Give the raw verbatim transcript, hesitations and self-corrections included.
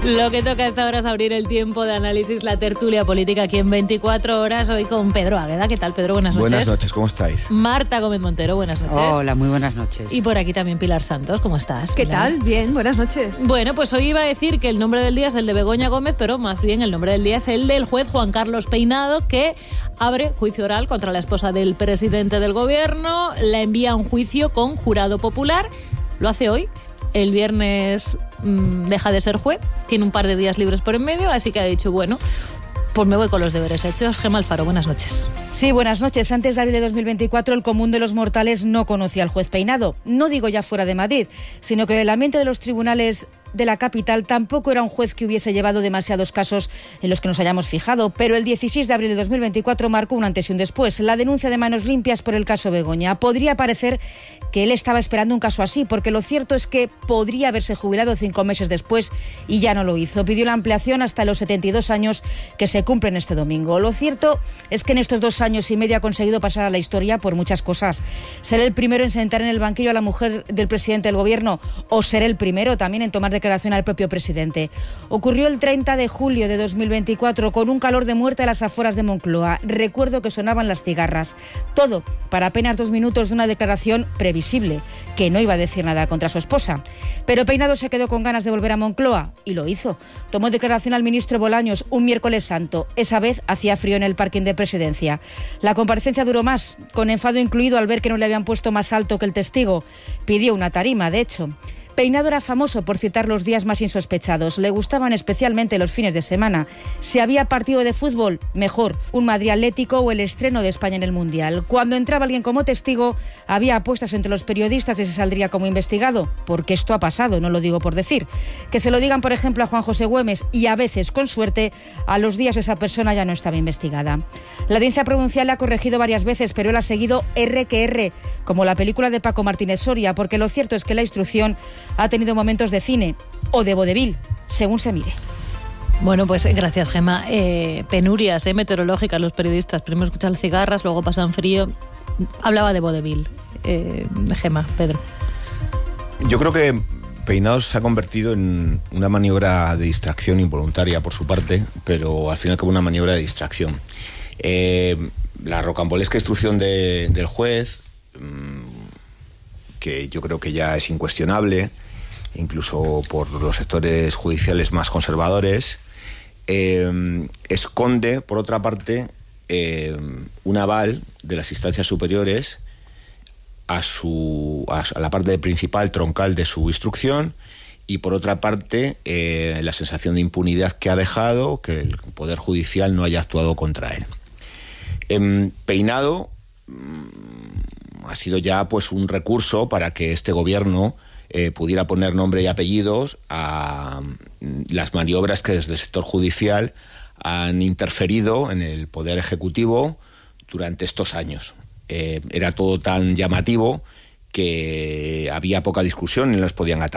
Lo que toca a esta hora es abrir el tiempo de análisis, la tertulia política aquí en veinticuatro horas, hoy con Pedro Águeda. ¿Qué tal, Pedro? Buenas noches. Buenas noches, ¿cómo estáis? Marta Gómez Montero, buenas noches. Hola, muy buenas noches. Y por aquí también Pilar Santos, ¿cómo estás? ¿Qué Pilar? tal? Bien, buenas noches. Bueno, pues hoy iba a decir que el nombre del día es el de Begoña Gómez, pero más bien el nombre del día es el del juez Juan Carlos Peinado, que abre juicio oral contra la esposa del presidente del gobierno, la envía a un juicio con jurado popular, lo hace hoy. El viernes mmm, deja de ser juez, tiene un par de días libres por en medio, así que ha dicho, bueno, pues me voy con los deberes hechos. Gemma Alfaro, buenas noches. Sí, buenas noches. Antes de abril de dos mil veinticuatro, el común de los mortales no conocía al juez Peinado. No digo ya fuera de Madrid, sino que el ambiente de los tribunales de la capital tampoco era un juez que hubiese llevado demasiados casos en los que nos hayamos fijado, pero el dieciséis de abril de dos mil veinticuatro marcó un antes y un después. La denuncia de manos limpias por el caso Begoña. Podría parecer que él estaba esperando un caso así, porque lo cierto es que podría haberse jubilado cinco meses después y ya no lo hizo. Pidió la ampliación hasta los setenta y dos años que se cumplen este domingo. Lo cierto es que en estos dos años y medio ha conseguido pasar a la historia por muchas cosas. Ser el primero en sentar en el banquillo a la mujer del presidente del gobierno, o ser el primero también en tomar declaración al propio presidente. Ocurrió el treinta de julio de dos mil veinticuatro con un calor de muerte a las afueras de Moncloa. Recuerdo que sonaban las cigarras. Todo para apenas dos minutos de una declaración previsible, que no iba a decir nada contra su esposa. Pero Peinado se quedó con ganas de volver a Moncloa y lo hizo. Tomó declaración al ministro Bolaños un miércoles santo. Esa vez hacía frío en el parking de Presidencia. La comparecencia duró más, con enfado incluido al ver que no le habían puesto más alto que el testigo. Pidió una tarima, de hecho. Peinado era famoso por citar los días más insospechados. Le gustaban especialmente los fines de semana. Si había partido de fútbol, mejor, un Madrid Atlético o el estreno de España en el Mundial. Cuando entraba alguien como testigo, había apuestas entre los periodistas de si saldría como investigado, porque esto ha pasado, no lo digo por decir. Que se lo digan, por ejemplo, a Juan José Güemes y a veces, con suerte, a los días esa persona ya no estaba investigada. La audiencia provincial le ha corregido varias veces, pero él ha seguido erre que erre, como la película de Paco Martínez Soria, porque lo cierto es que la instrucción ha tenido momentos de cine o de vodevil, según se mire. Bueno, pues gracias, Gemma. Eh, penurias eh, meteorológicas los periodistas. Primero escuchan cigarras, luego pasan frío. Hablaba de vodevil. Eh, Gemma, Pedro. Yo creo que Peinado se ha convertido en una maniobra de distracción involuntaria por su parte, pero al final como una maniobra de distracción. Eh, la rocambolesca instrucción de, del juez, mmm, que yo creo que ya es incuestionable, incluso por los sectores judiciales más conservadores, eh, esconde, por otra parte, eh, un aval de las instancias superiores a, su, a la parte principal, troncal de su instrucción, y por otra parte, eh, la sensación de impunidad que ha dejado, que el Poder Judicial no haya actuado contra él. Eh, Peinado ha sido ya pues un recurso para que este gobierno eh, pudiera poner nombre y apellidos a las maniobras que desde el sector judicial han interferido en el Poder Ejecutivo durante estos años. Eh, era todo tan llamativo que había poca discusión y no les podían atacar.